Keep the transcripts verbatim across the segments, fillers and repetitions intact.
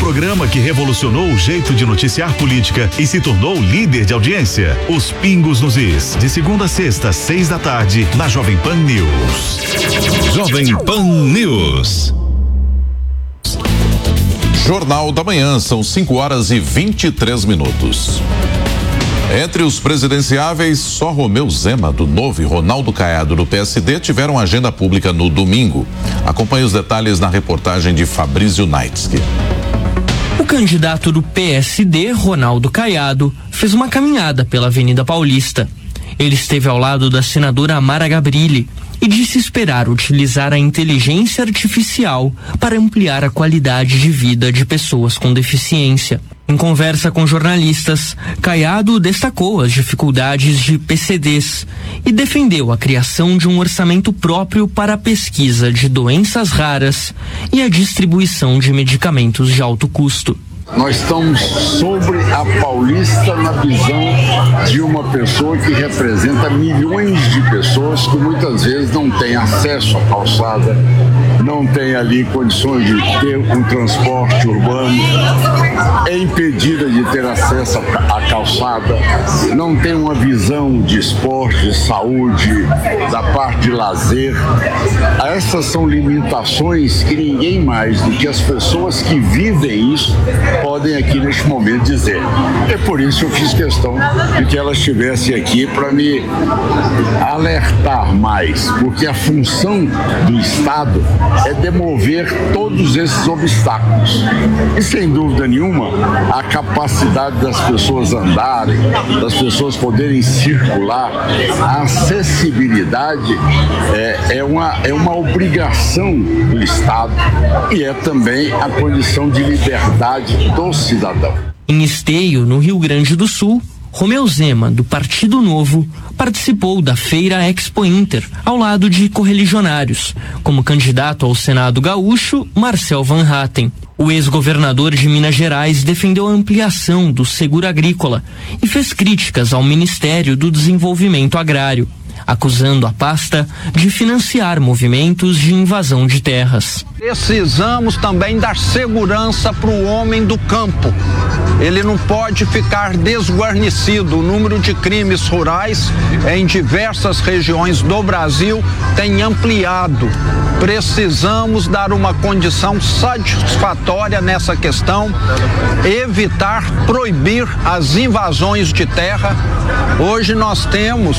programa que revolucionou o jeito de noticiar política e se tornou líder de audiência. Os Pingos nos Is, de segunda a sexta, seis da tarde, na Jovem Pan News. Jovem Pan News. Jornal da Manhã, são cinco horas e vinte e três minutos. Entre os presidenciáveis, só Romeu Zema, do Novo, e Ronaldo Caiado, do P S D, tiveram agenda pública no domingo. Acompanhe os detalhes na reportagem de Fabrício Naitsky. O candidato do P S D, Ronaldo Caiado, fez uma caminhada pela Avenida Paulista. Ele esteve ao lado da senadora Mara Gabrilli e disse esperar utilizar a inteligência artificial para ampliar a qualidade de vida de pessoas com deficiência. Em conversa com jornalistas, Caiado destacou as dificuldades de P C Ds e defendeu a criação de um orçamento próprio para a pesquisa de doenças raras e a distribuição de medicamentos de alto custo. Nós estamos sobre a Paulista na visão de uma pessoa que representa milhões de pessoas que muitas vezes não têm acesso à calçada, não têm ali condições de ter um transporte urbano, é impedida de ter acesso à calçada, não tem uma visão de esporte, de saúde, da parte de lazer. Essas são limitações que ninguém mais do que as pessoas que vivem isso podem aqui neste momento dizer. É por isso que eu fiz questão de que ela estivesse aqui para me alertar mais, porque a função do Estado é demover todos esses obstáculos. E sem dúvida nenhuma, a capacidade das pessoas andarem, das pessoas poderem circular, a acessibilidade é, é, uma, é uma obrigação do Estado e é também a condição de liberdade do cidadão. Em Esteio, no Rio Grande do Sul, Romeu Zema, do Partido Novo, participou da Feira Expo Inter, ao lado de correligionários, como candidato ao Senado gaúcho, Marcel Van Hatten. O ex-governador de Minas Gerais defendeu a ampliação do seguro agrícola e fez críticas ao Ministério do Desenvolvimento Agrário, acusando a pasta de financiar movimentos de invasão de terras. Precisamos também dar segurança para o homem do campo. Ele não pode ficar desguarnecido. O número de crimes rurais em diversas regiões do Brasil tem ampliado. Precisamos dar uma condição satisfatória nessa questão, evitar, proibir as invasões de terra. Hoje nós temos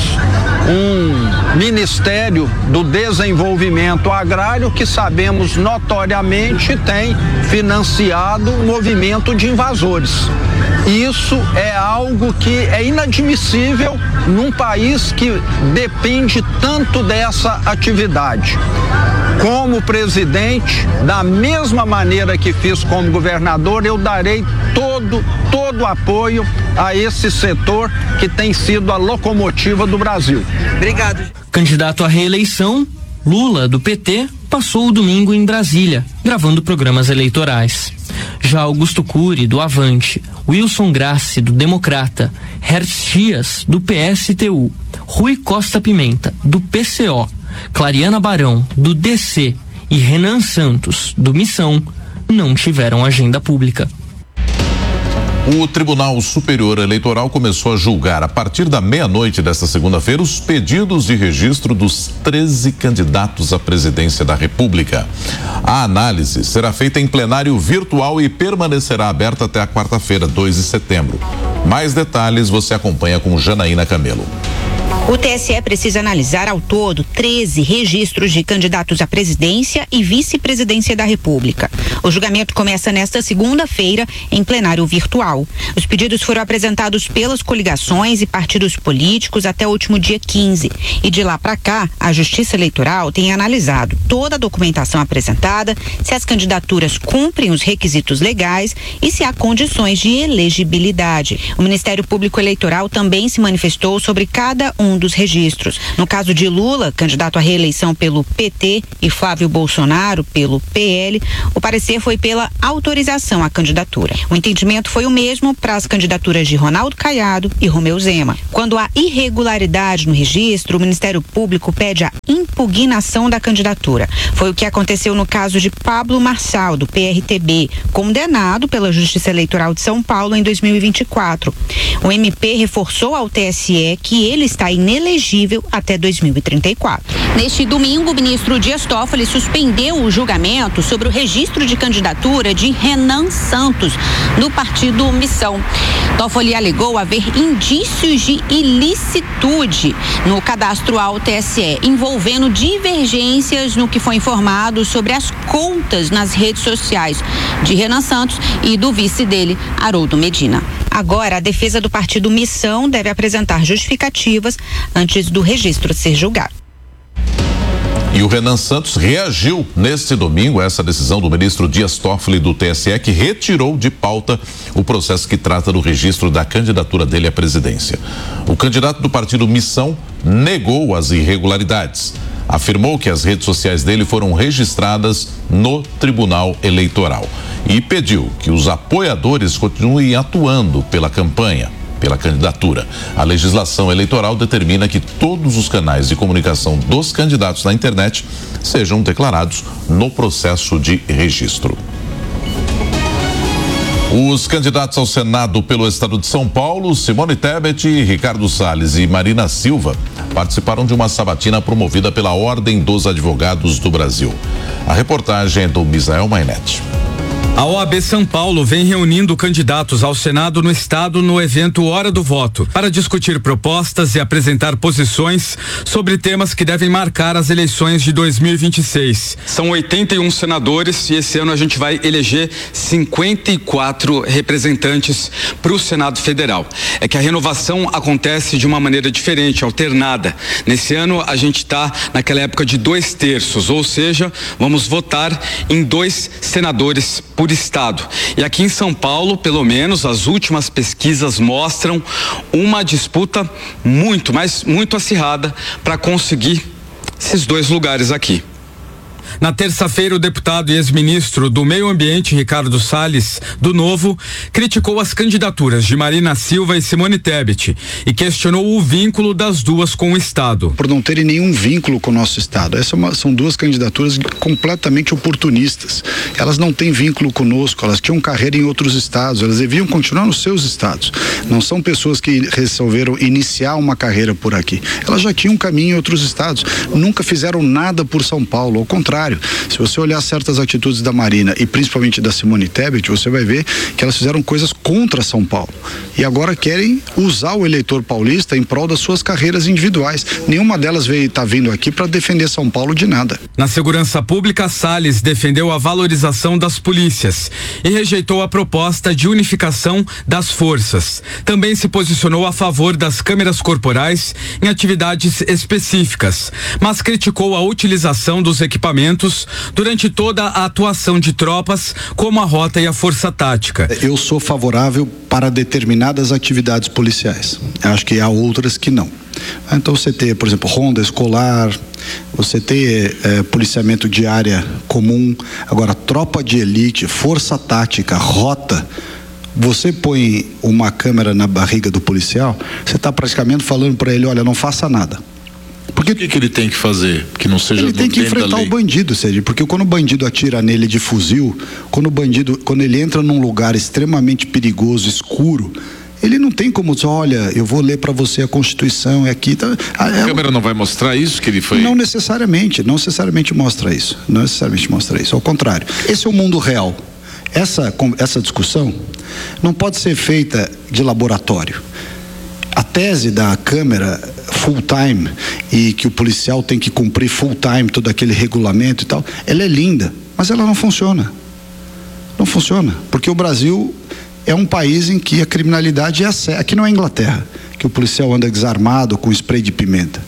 um Ministério do Desenvolvimento Agrário que sabemos notoriamente tem financiado o movimento de invasores. Isso é algo que é inadmissível num país que depende tanto dessa atividade. Como presidente, da mesma maneira que fiz como governador, eu darei todo, todo o apoio a esse setor que tem sido a locomotiva do Brasil. Obrigado. Candidato à reeleição, Lula, do P T, passou o domingo em Brasília, gravando programas eleitorais. Já Augusto Cury, do Avante, Wilson Grassi, do Democrata, Hertz Dias, do P S T U, Rui Costa Pimenta, do P C O, Clariana Barão, do D C e Renan Santos, do Missão, não tiveram agenda pública. O Tribunal Superior Eleitoral começou a julgar, a partir da meia-noite desta segunda-feira, os pedidos de registro dos treze candidatos à presidência da República. A análise será feita em plenário virtual e permanecerá aberta até a quarta-feira, dois de setembro. Mais detalhes você acompanha com Janaína Camelo. O T S E precisa analisar ao todo treze registros de candidatos à presidência e vice-presidência da República. O julgamento começa nesta segunda-feira em plenário virtual. Os pedidos foram apresentados pelas coligações e partidos políticos até o último dia quinze. E de lá para cá, a Justiça Eleitoral tem analisado toda a documentação apresentada, se as candidaturas cumprem os requisitos legais e se há condições de elegibilidade. O Ministério Público Eleitoral também se manifestou sobre cada um dos registros. No caso de Lula, candidato à reeleição pelo P T, e Flávio Bolsonaro pelo P L, o parecer C foi pela autorização à candidatura. O entendimento foi o mesmo para as candidaturas de Ronaldo Caiado e Romeu Zema. Quando há irregularidade no registro, o Ministério Público pede a impugnação da candidatura. Foi o que aconteceu no caso de Pablo Marçal, do P R T B, condenado pela Justiça Eleitoral de São Paulo em dois mil e vinte e quatro. O M P reforçou ao T S E que ele está inelegível até dois mil e trinta e quatro. Neste domingo, o ministro Dias Toffoli suspendeu o julgamento sobre o registro de candidatura de Renan Santos, do partido Missão. Toffoli alegou haver indícios de ilicitude no cadastro ao T S E, envolvendo divergências no que foi informado sobre as contas nas redes sociais de Renan Santos e do vice dele, Haroldo Medina. Agora, a defesa do partido Missão deve apresentar justificativas antes do registro ser julgado. E o Renan Santos reagiu neste domingo a essa decisão do ministro Dias Toffoli do T S E, que retirou de pauta o processo que trata do registro da candidatura dele à presidência. O candidato do partido Missão negou as irregularidades. Afirmou que as redes sociais dele foram registradas no Tribunal Eleitoral e pediu que os apoiadores continuem atuando pela campanha, pela candidatura. A legislação eleitoral determina que todos os canais de comunicação dos candidatos na internet sejam declarados no processo de registro. Os candidatos ao Senado pelo estado de São Paulo, Simone Tebet, Ricardo Salles e Marina Silva, participaram de uma sabatina promovida pela Ordem dos Advogados do Brasil. A reportagem é do Misael Mainete. A O A B São Paulo vem reunindo candidatos ao Senado no estado no evento Hora do Voto, para discutir propostas e apresentar posições sobre temas que devem marcar as eleições de dois mil e vinte e seis. São oitenta e um senadores e esse ano a gente vai eleger cinquenta e quatro representantes para o Senado Federal. É que a renovação acontece de uma maneira diferente, alternada. Nesse ano a gente está naquela época de dois terços, ou seja, vamos votar em dois senadores por estado. E aqui em São Paulo, pelo menos, as últimas pesquisas mostram uma disputa muito, mas muito acirrada para conseguir esses dois lugares aqui. Na terça-feira, o deputado e ex-ministro do Meio Ambiente, Ricardo Salles, do Novo, criticou as candidaturas de Marina Silva e Simone Tebet e questionou o vínculo das duas com o Estado. Por não terem nenhum vínculo com o nosso Estado. Essas são duas candidaturas completamente oportunistas. Elas não têm vínculo conosco, elas tinham carreira em outros estados, elas deviam continuar nos seus estados. Não são pessoas que resolveram iniciar uma carreira por aqui. Elas já tinham um caminho em outros estados. Nunca fizeram nada por São Paulo, ao contrário. Se você olhar certas atitudes da Marina e principalmente da Simone Tebet, você vai ver que elas fizeram coisas contra São Paulo e agora querem usar o eleitor paulista em prol das suas carreiras individuais. Nenhuma delas veio tá vindo aqui para defender São Paulo de nada. Na segurança pública, Salles defendeu a valorização das polícias e rejeitou a proposta de unificação das forças. Também se posicionou a favor das câmeras corporais em atividades específicas, mas criticou a utilização dos equipamentos durante toda a atuação de tropas, como a rota e a força tática. Eu sou favorável para determinadas atividades policiais. Acho que há outras que não. Então você ter, por exemplo, ronda escolar, você ter é, policiamento de área comum, agora tropa de elite, força tática, rota. Você põe uma câmera na barriga do policial, você está praticamente falando para ele, olha, não faça nada. Por que, que ele tem que fazer? Que não seja ele tem que enfrentar o bandido, Sérgio, porque quando o bandido atira nele de fuzil, quando o bandido, quando ele entra num lugar extremamente perigoso, escuro, ele não tem como dizer, olha, eu vou ler para você a Constituição, é aqui. Tá, a é, câmera não vai mostrar isso que ele foi? Não necessariamente, não necessariamente mostra isso, não necessariamente mostra isso, ao contrário. Esse é o mundo real. Essa, essa discussão não pode ser feita de laboratório. A tese da câmera full time e que o policial tem que cumprir full time todo aquele regulamento e tal, ela é linda, mas ela não funciona. Não funciona, porque o Brasil é um país em que a criminalidade é a séria. Aqui não é Inglaterra, que o policial anda desarmado com spray de pimenta.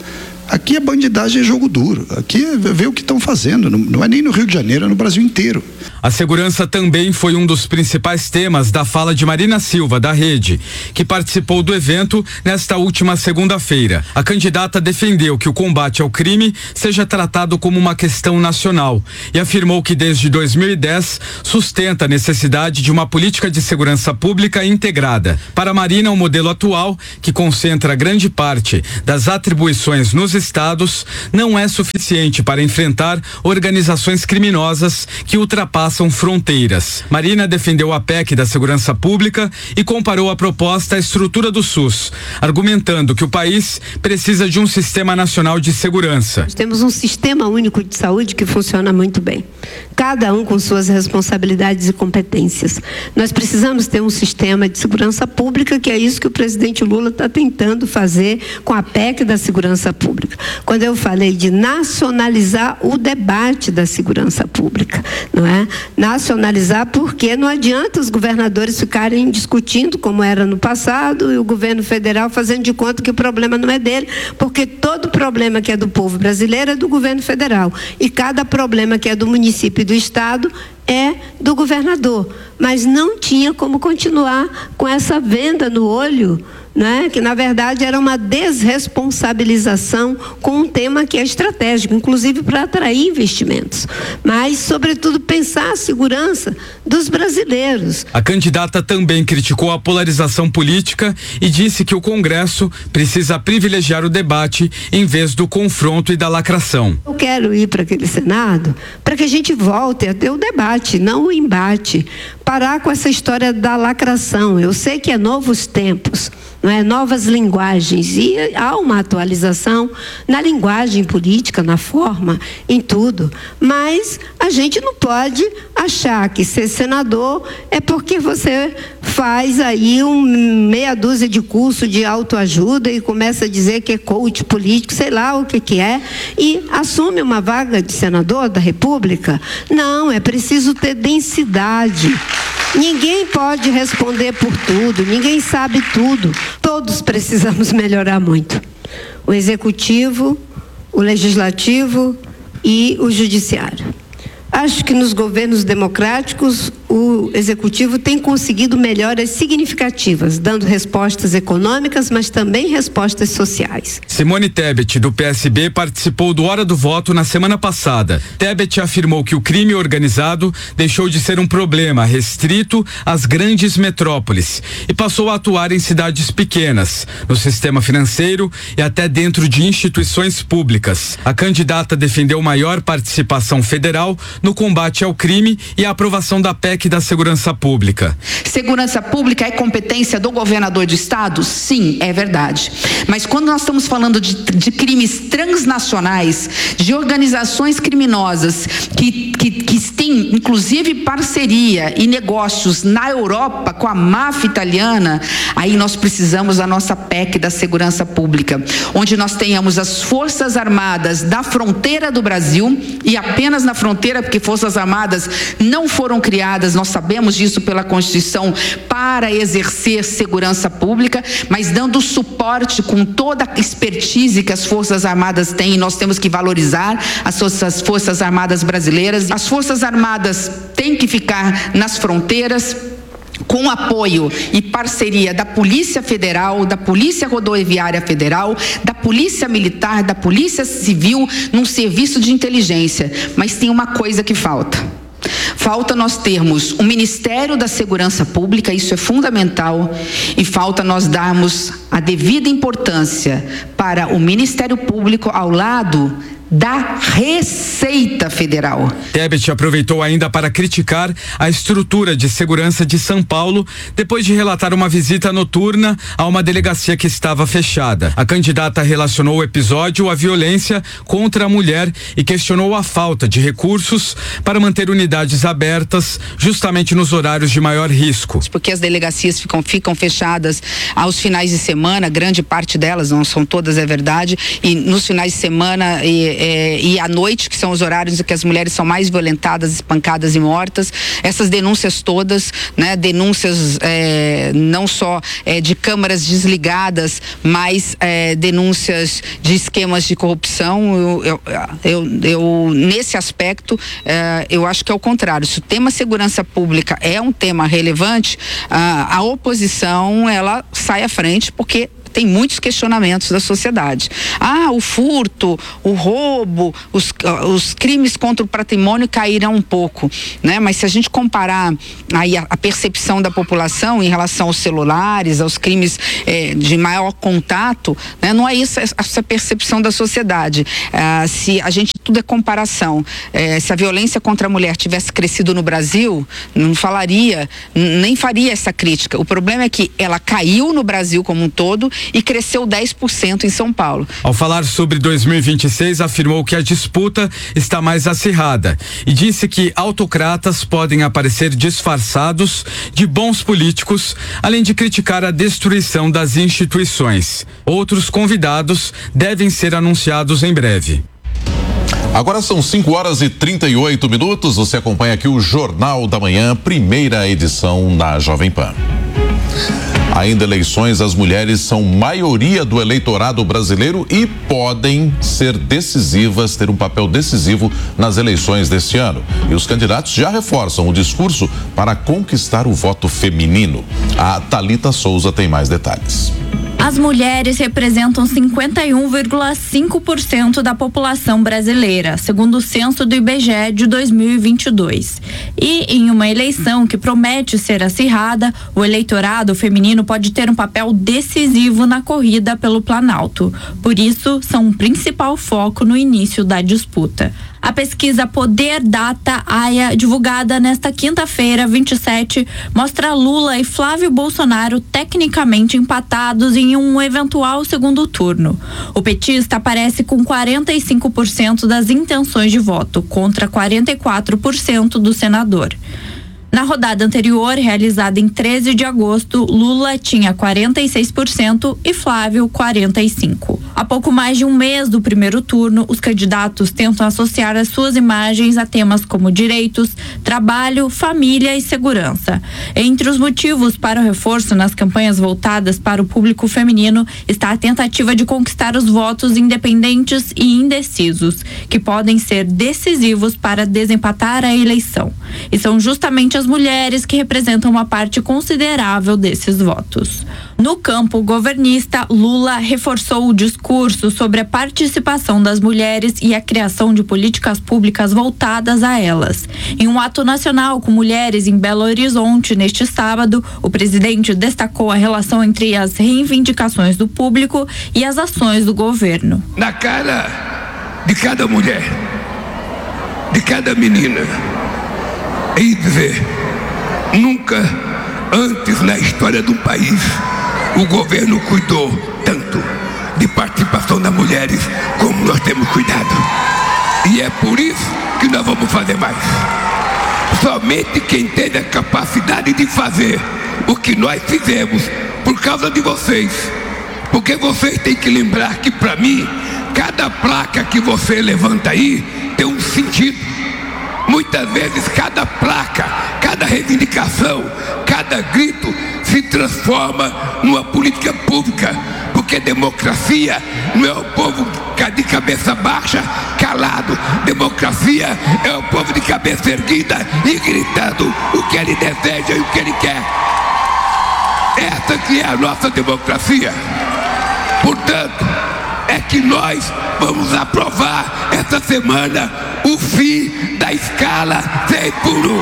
Aqui a bandidagem é jogo duro. Aqui é ver o que estão fazendo. Não, não é nem no Rio de Janeiro, é no Brasil inteiro. A segurança também foi um dos principais temas da fala de Marina Silva, da Rede, que participou do evento nesta última segunda-feira. A candidata defendeu que o combate ao crime seja tratado como uma questão nacional e afirmou que desde dois mil e dez sustenta a necessidade de uma política de segurança pública integrada. Para Marina, o modelo atual, que concentra grande parte das atribuições nos estados, não é suficiente para enfrentar organizações criminosas que ultrapassam fronteiras. Marina defendeu a P E C da segurança pública e comparou a proposta à estrutura do SUS, argumentando que o país precisa de um sistema nacional de segurança. Nós temos um sistema único de saúde que funciona muito bem, cada um com suas responsabilidades e competências. Nós precisamos ter um sistema de segurança pública, que é isso que o presidente Lula está tentando fazer com a P E C da segurança pública. Quando eu falei de nacionalizar o debate da segurança pública, não é? Nacionalizar, porque não adianta os governadores ficarem discutindo como era no passado e o governo federal fazendo de conta que o problema não é dele, porque todo problema que é do povo brasileiro é do governo federal e cada problema que é do município e do estado é do governador, mas não tinha como continuar com essa venda no olho, né? Que na verdade era uma desresponsabilização com um tema que é estratégico, inclusive para atrair investimentos, mas sobretudo pensar a segurança dos brasileiros. A candidata também criticou a polarização política e disse que o Congresso precisa privilegiar o debate em vez do confronto e da lacração. Eu quero ir para aquele Senado para que a gente volte a ter o debate, não o embate, parar com essa história da lacração. Eu sei que é novos tempos, não é? Novas linguagens, e há uma atualização na linguagem política, na forma, em tudo, mas a gente não pode achar que ser senador é porque você faz aí um meia dúzia de curso de autoajuda e começa a dizer que é coach político, sei lá o que que é, e assume uma vaga de senador da República. Não, é preciso ter densidade. Ninguém pode responder por tudo, ninguém sabe tudo. Todos precisamos melhorar muito. O executivo, o legislativo e o judiciário. Acho que nos governos democráticos o executivo tem conseguido melhoras significativas, dando respostas econômicas, mas também respostas sociais. Simone Tebet, do P S B, participou do Hora do Voto na semana passada. Tebet afirmou que o crime organizado deixou de ser um problema restrito às grandes metrópoles e passou a atuar em cidades pequenas, no sistema financeiro e até dentro de instituições públicas. A candidata defendeu maior participação federal no combate ao crime e a aprovação da P E C da segurança pública. Segurança pública é competência do governador de estado? Sim, é verdade. Mas quando nós estamos falando de, de crimes transnacionais, de organizações criminosas que, que, que têm inclusive parceria e negócios na Europa com a máfia italiana, aí nós precisamos da nossa P E C da segurança pública, onde nós tenhamos as Forças Armadas da fronteira do Brasil, e apenas na fronteira, porque Forças Armadas não foram criadas, nós sabemos disso pela Constituição, para exercer segurança pública, mas dando suporte com toda a expertise que as Forças Armadas têm, e nós temos que valorizar as nossas Forças Armadas brasileiras. As Forças Armadas têm que ficar nas fronteiras, com apoio e parceria da Polícia Federal, da Polícia Rodoviária Federal, da Polícia Militar, da Polícia Civil, num serviço de inteligência. Mas tem uma coisa que falta. Falta nós termos um Ministério da Segurança Pública, isso é fundamental, e falta nós darmos a devida importância para o Ministério Público ao lado da Receita Federal. Tebet aproveitou ainda para criticar a estrutura de segurança de São Paulo depois de relatar uma visita noturna a uma delegacia que estava fechada. A candidata relacionou o episódio à violência contra a mulher e questionou a falta de recursos para manter unidades abertas abertas justamente nos horários de maior risco. Porque as delegacias ficam, ficam fechadas aos finais de semana, grande parte delas, não são todas, é verdade, e nos finais de semana e, é, e à noite, que são os horários em que as mulheres são mais violentadas, espancadas e mortas. Essas denúncias todas, né, denúncias é, não só é, de câmaras desligadas, mas é, denúncias de esquemas de corrupção. Eu, eu, eu, eu nesse aspecto, é, eu acho que é o contrário. Se o tema segurança pública é um tema relevante, a, a oposição ela sai à frente, porque tem muitos questionamentos da sociedade. Ah, o furto, o roubo, os, os crimes contra o patrimônio caíram um pouco, né? Mas se a gente comparar aí a, a percepção da população em relação aos celulares, aos crimes eh, de maior contato, né? Não é isso essa percepção da sociedade. Ah, se a gente, tudo é comparação. Eh, se a violência contra a mulher tivesse crescido no Brasil, não falaria, nem faria essa crítica. O problema é que ela caiu no Brasil como um todo e cresceu dez por cento em São Paulo. Ao falar sobre dois mil e vinte e seis, afirmou que a disputa está mais acirrada e disse que autocratas podem aparecer disfarçados de bons políticos, além de criticar a destruição das instituições. Outros convidados devem ser anunciados em breve. Agora são cinco horas e trinta e oito minutos. Você acompanha aqui o Jornal da Manhã, primeira edição na Jovem Pan. Ainda eleições, as mulheres são maioria do eleitorado brasileiro e podem ser decisivas, ter um papel decisivo nas eleições deste ano. E os candidatos já reforçam o discurso para conquistar o voto feminino. A Thalita Souza tem mais detalhes. As mulheres representam cinquenta e um vírgula cinco por cento da população brasileira, segundo o censo do I B G E de dois mil e vinte e dois. E em uma eleição que promete ser acirrada, o eleitorado feminino pode ter um papel decisivo na corrida pelo Planalto. Por isso, são um principal foco no início da disputa. A pesquisa Poder Data Aya, divulgada nesta quinta-feira, vinte e sete, mostra Lula e Flávio Bolsonaro tecnicamente empatados em um eventual segundo turno. O petista aparece com quarenta e cinco por cento das intenções de voto, contra quarenta e quatro por cento do senador. Na rodada anterior, realizada em treze de agosto, Lula tinha quarenta e seis por cento e Flávio quarenta e cinco por cento. Há pouco mais de um mês do primeiro turno, os candidatos tentam associar as suas imagens a temas como direitos, trabalho, família e segurança. Entre os motivos para o reforço nas campanhas voltadas para o público feminino está a tentativa de conquistar os votos independentes e indecisos, que podem ser decisivos para desempatar a eleição. E são justamente as mulheres que representam uma parte considerável desses votos. No campo governista, Lula reforçou o discurso sobre a participação das mulheres e a criação de políticas públicas voltadas a elas. Em um ato nacional com mulheres em Belo Horizonte neste sábado, o presidente destacou a relação entre as reivindicações do público e as ações do governo. Na cara de cada mulher, de cada menina, e dizer, nunca antes na história do país o governo cuidou tanto de participação das mulheres como nós temos cuidado. E é por isso que nós vamos fazer mais. Somente quem tem a capacidade de fazer o que nós fizemos por causa de vocês. Porque vocês têm que lembrar que, para mim, cada placa que você levanta aí tem um sentido. Muitas vezes cada placa, cada reivindicação, cada grito se transforma numa política pública, porque democracia não é o povo de cabeça baixa, calado. Democracia é o povo de cabeça erguida e gritando o que ele deseja e o que ele quer. Essa que é a nossa democracia. Portanto, é que nós vamos aprovar essa semana o fim da escala seis por um.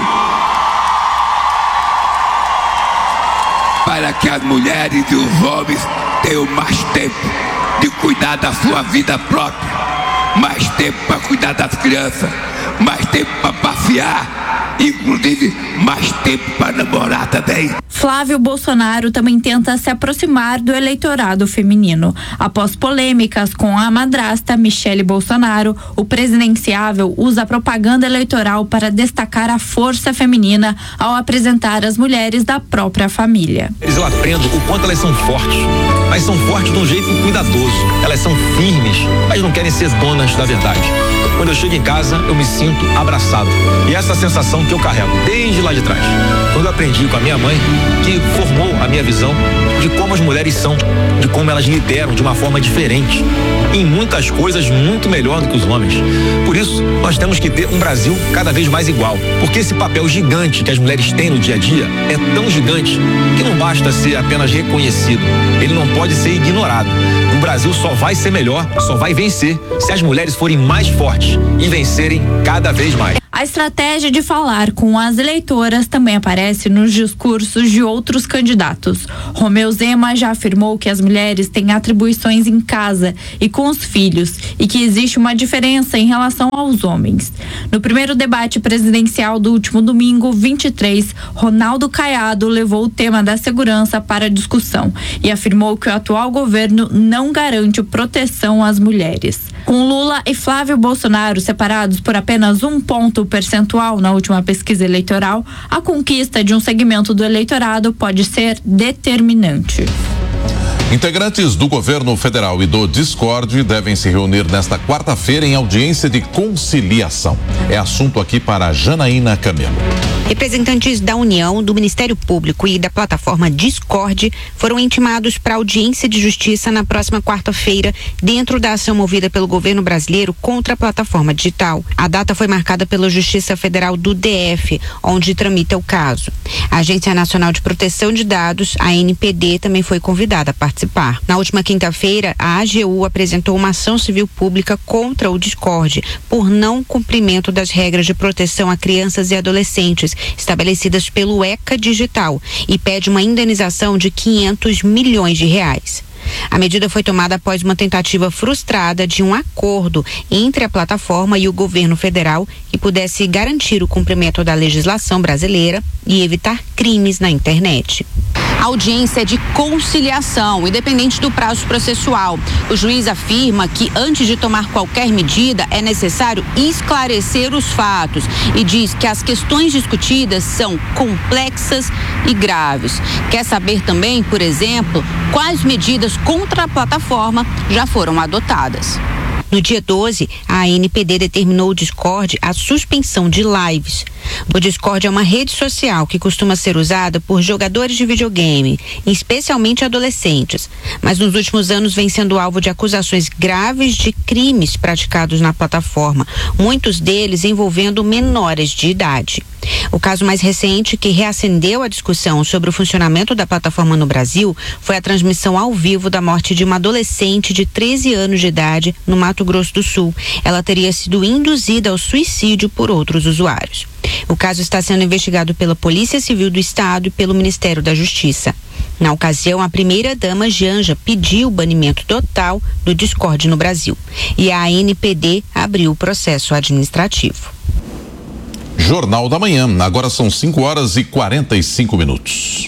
Para que as mulheres e os homens tenham mais tempo de cuidar da sua vida própria, mais tempo para cuidar das crianças, mais tempo para passear, inclusive mais tempo para namorar também. Flávio Bolsonaro também tenta se aproximar do eleitorado feminino. Após polêmicas com a madrasta Michele Bolsonaro, o presidenciável usa a propaganda eleitoral para destacar a força feminina ao apresentar as mulheres da própria família. Eu aprendo o quanto elas são fortes, mas são fortes de um jeito cuidadoso. Elas são firmes, mas não querem ser donas da verdade. Quando eu chego em casa, eu me sinto abraçado. E essa sensação que eu carrego desde lá de trás. Quando eu aprendi com a minha mãe, que formou a minha visão de como as mulheres são, de como elas lideram de uma forma diferente, em muitas coisas muito melhor do que os homens. Por isso, nós temos que ter um Brasil cada vez mais igual, porque esse papel gigante que as mulheres têm no dia a dia é tão gigante que não basta ser apenas reconhecido, ele não pode ser ignorado. O Brasil só vai ser melhor, só vai vencer se as mulheres forem mais fortes e vencerem cada vez mais. A estratégia de falar com as eleitoras também aparece nos discursos de outros candidatos. Romeu Zema já afirmou que as mulheres têm atribuições em casa e com os filhos e que existe uma diferença em relação aos homens. No primeiro debate presidencial do último domingo, vinte e três, Ronaldo Caiado levou o tema da segurança para discussão e afirmou que o atual governo não garante proteção às mulheres. Com Lula e Flávio Bolsonaro separados por apenas um ponto percentual na última pesquisa eleitoral, a conquista de um segmento do eleitorado pode ser determinante. Integrantes do governo federal e do Discord devem se reunir nesta quarta-feira em audiência de conciliação. É assunto aqui para Janaína Camelo. Representantes da União, do Ministério Público e da plataforma Discord foram intimados para audiência de justiça na próxima quarta-feira, dentro da ação movida pelo governo brasileiro contra a plataforma digital. A data foi marcada pela Justiça Federal do D F, onde tramita o caso. A Agência Nacional de Proteção de Dados, a A N P D, também foi convidada a participar. Na última quinta-feira, a A G U apresentou uma ação civil pública contra o Discord por não cumprimento das regras de proteção a crianças e adolescentes estabelecidas pelo ECA Digital e pede uma indenização de quinhentos milhões de reais. A medida foi tomada após uma tentativa frustrada de um acordo entre a plataforma e o governo federal que pudesse garantir o cumprimento da legislação brasileira e evitar crimes na internet. A audiência é de conciliação, independente do prazo processual. O juiz afirma que, antes de tomar qualquer medida, é necessário esclarecer os fatos e diz que as questões discutidas são complexas e graves. Quer saber também, por exemplo, quais medidas contra a plataforma já foram adotadas. No dia doze, a A N P D determinou o Discord a suspensão de lives. O Discord é uma rede social que costuma ser usada por jogadores de videogame, especialmente adolescentes, mas nos últimos anos vem sendo alvo de acusações graves de crimes praticados na plataforma, muitos deles envolvendo menores de idade. O caso mais recente que reacendeu a discussão sobre o funcionamento da plataforma no Brasil foi a transmissão ao vivo da morte de uma adolescente de treze anos de idade no Mato Grosso do Sul. Ela teria sido induzida ao suicídio por outros usuários. O caso está sendo investigado pela Polícia Civil do Estado e pelo Ministério da Justiça. Na ocasião, a primeira-dama Janja pediu o banimento total do Discord no Brasil e a A N P D abriu o processo administrativo. Jornal da Manhã, agora são cinco horas e quarenta e cinco minutos.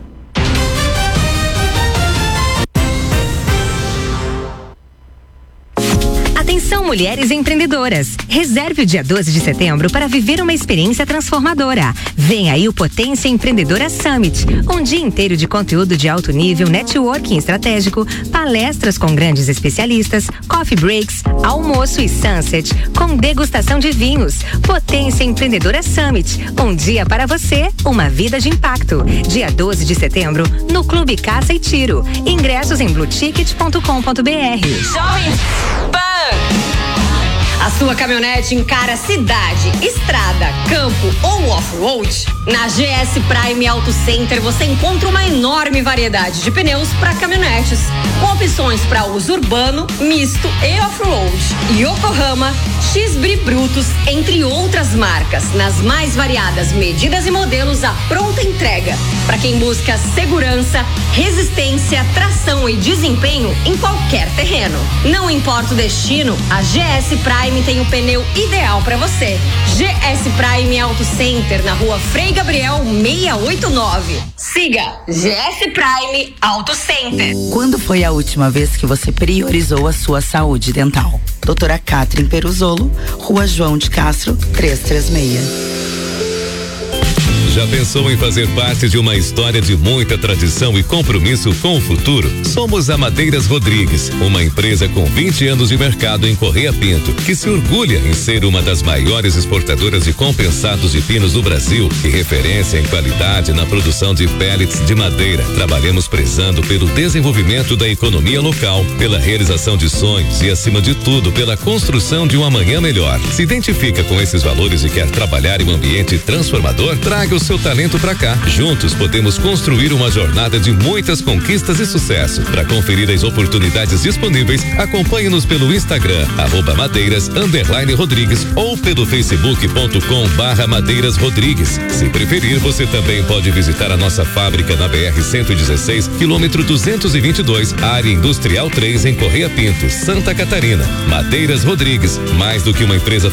Atenção, mulheres empreendedoras. Reserve o dia doze de setembro para viver uma experiência transformadora. Vem aí o Potência Empreendedora Summit. Um dia inteiro de conteúdo de alto nível, networking estratégico, palestras com grandes especialistas, coffee breaks, almoço e sunset, com degustação de vinhos. Potência Empreendedora Summit. Um dia para você, uma vida de impacto. Dia doze de setembro, no Clube Caça e Tiro. Ingressos em blue ticket ponto com ponto b r. Jovem Pan. A sua caminhonete encara cidade, estrada, campo ou off-road? Na G S Prime Auto Center você encontra uma enorme variedade de pneus para caminhonetes, com opções para uso urbano, misto e off-road. Yokohama, X-Bri Brutus, entre outras marcas, nas mais variadas medidas e modelos à pronta entrega. Para quem busca segurança, resistência, tração e desempenho em qualquer terreno. Não importa o destino, a G S Prime tem o pneu ideal para você. G S Prime Auto Center, na rua Frei Gabriel seiscentos e oitenta e nove. Siga G S Prime Auto Center. Quando foi a última vez que você priorizou a sua saúde dental? Doutora Catherine Peruzolo, Rua João de Castro, trezentos e trinta e seis. Já pensou em fazer parte de uma história de muita tradição e compromisso com o futuro? Somos a Madeiras Rodrigues, uma empresa com vinte anos de mercado em Correia Pinto, que se orgulha em ser uma das maiores exportadoras de compensados de pinos do Brasil e referência em qualidade na produção de pellets de madeira. Trabalhamos prezando pelo desenvolvimento da economia local, pela realização de sonhos e, acima de tudo, pela construção de um amanhã melhor. Se identifica com esses valores e quer trabalhar em um ambiente transformador? Traga o seu talento pra cá. Juntos podemos construir uma jornada de muitas conquistas e sucesso. Para conferir as oportunidades disponíveis, acompanhe-nos pelo Instagram, arroba madeiras, underline Rodrigues, ou pelo facebook ponto com barra madeiras Rodrigues. Se preferir, você também pode visitar a nossa fábrica na B R cento e dezesseis, quilômetro duzentos e vinte e dois, área industrial três, em Correia Pinto, Santa Catarina. Madeiras Rodrigues, mais do que uma empresa